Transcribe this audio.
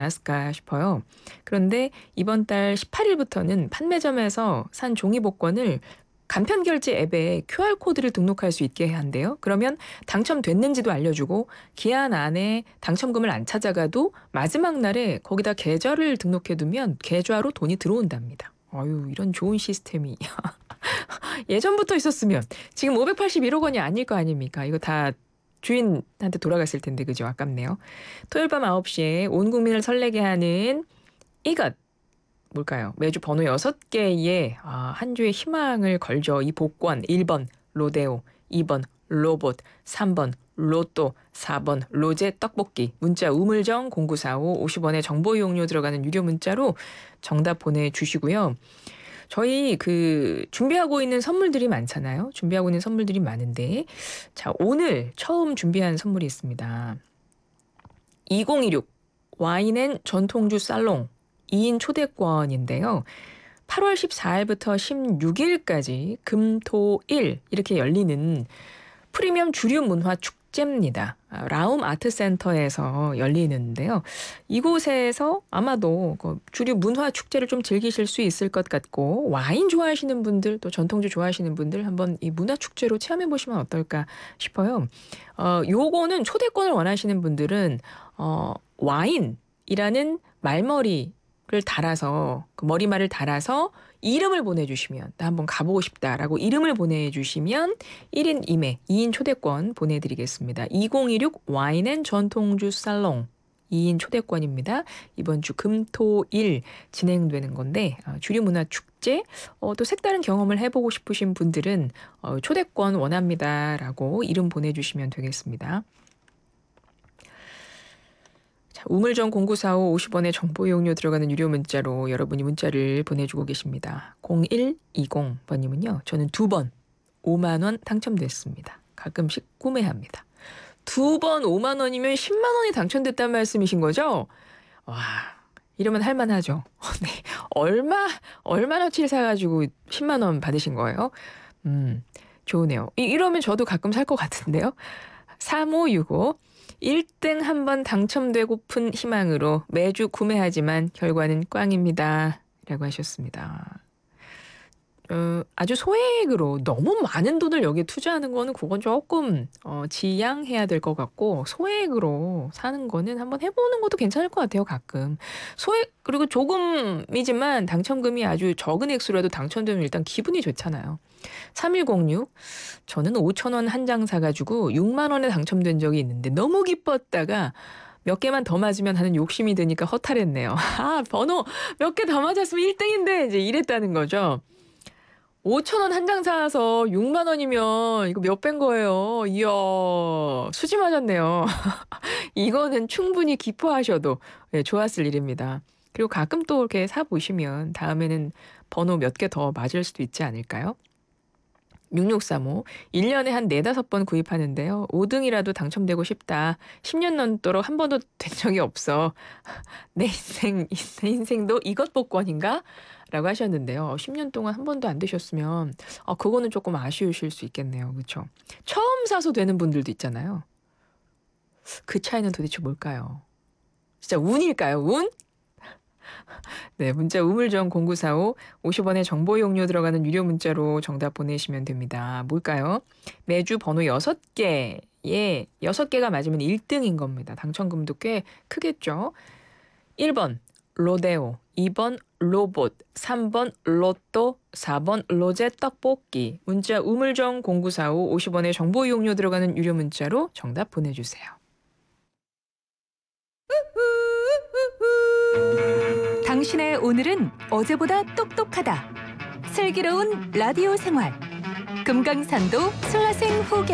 않았을까 싶어요. 그런데 이번 달 18일부터는 판매점에서 산 종이 복권을 간편 결제 앱에 QR코드를 등록할 수 있게 한대요. 그러면 당첨됐는지도 알려주고 기한 안에 당첨금을 안 찾아가도 마지막 날에 거기다 계좌를 등록해두면 계좌로 돈이 들어온답니다. 어유, 이런 좋은 시스템이 예전부터 있었으면 지금 581억 원이 아닐 거 아닙니까? 이거 다 주인한테 돌아갔을 텐데, 그죠? 아깝네요. 토요일 밤 9시에 온 국민을 설레게 하는 이것 뭘까요? 매주 번호 6개의 한 주의 희망을 걸죠. 이 복권 1번 로데오, 2번 로봇, 3번 로또, 4번 로제 떡볶이. 문자 우물정 0945 50원의 정보 이용료 들어가는 유료 문자로 정답 보내주시고요. 저희 준비하고 있는 선물들이 많잖아요. 준비하고 있는 선물들이 많은데, 자, 오늘 처음 준비한 선물이 있습니다. 2016 와인앤 전통주 살롱 2인 초대권인데요. 8월 14일부터 16일까지 금, 토, 일 이렇게 열리는 프리미엄 주류 문화 축제입니다. 라움 아트센터에서 열리는데요. 이곳에서 아마도 주류 문화 축제를 좀 즐기실 수 있을 것 같고, 와인 좋아하시는 분들, 또 전통주 좋아하시는 분들 한번 이 문화 축제로 체험해 보시면 어떨까 싶어요. 요거는 초대권을 원하시는 분들은 와인이라는 말머리를 달아서, 그 머리말을 달아서 이름을 보내주시면, 나 한번 가보고 싶다라고 이름을 보내주시면 1인 2매 2인 초대권 보내드리겠습니다. 2016 와인앤 전통주 살롱 2인 초대권입니다. 이번 주 금, 토, 일 진행되는 건데, 주류문화축제, 또 색다른 경험을 해보고 싶으신 분들은 초대권 원합니다라고 이름 보내주시면 되겠습니다. 우물정 0945 50원의 정보 이용료 들어가는 유료 문자로 여러분이 문자를 보내주고 계십니다. 0120번님은요. 저는 2번 5만 원 당첨됐습니다. 가끔씩 구매합니다. 2번 5만 원이면 10만 원이 당첨됐다는 말씀이신 거죠? 와, 이러면 할만하죠. 네, 얼마나치 사가지고 10만 원 받으신 거예요? 좋으네요. 이러면 저도 가끔 살 것 같은데요. 3565 1등 한번 당첨되고픈 희망으로 매주 구매하지만 결과는 꽝입니다. 라고 하셨습니다. 아주 소액으로 너무 많은 돈을 여기에 투자하는 거는 그건 조금 지양해야 될 것 같고, 소액으로 사는 거는 한번 해보는 것도 괜찮을 것 같아요. 가끔 소액, 그리고 조금이지만 당첨금이 아주 적은 액수라도 당첨되면 일단 기분이 좋잖아요. 3106 저는 5천 원 한 장 사가지고 6만 원에 당첨된 적이 있는데 너무 기뻤다가 몇 개만 더 맞으면 하는 욕심이 드니까 허탈했네요. 번호 몇 개 더 맞았으면 1등인데 이제 이랬다는 거죠. 5천 원 한 장 사서 6만 원이면 이거 몇 배인 거예요. 이야, 수지 맞았네요. 이거는 충분히 기뻐하셔도 좋았을 일입니다. 그리고 가끔 또 이렇게 사보시면 다음에는 번호 몇 개 더 맞을 수도 있지 않을까요? 6635 1년에 한 4-5번 구입하는데요. 5등이라도 당첨되고 싶다. 10년 넘도록 한 번도 된 적이 없어. 내 인생도 이것 복권인가? 라고 하셨는데요. 10년 동안 한 번도 안 되셨으면 그거는 조금 아쉬우실 수 있겠네요. 그렇죠? 처음 사서 되는 분들도 있잖아요. 그 차이는 도대체 뭘까요? 진짜 운일까요? 운? 네, 문자 우물정 0945 50원의 정보 이용료 들어가는 유료 문자로 정답 보내시면 됩니다. 뭘까요? 매주 번호 6개에 6개가 맞으면 1등인 겁니다. 당첨금도 꽤 크겠죠? 1번 로데오, 2번 로봇, 3번 로또, 4번 로제 떡볶이. 문자 우물정 0945 50원의 정보 이용료 들어가는 유료 문자로 정답 보내주세요. 당신의 오늘은 어제보다 똑똑하다. 슬기로운 라디오 생활. 금강산도 수화생 후기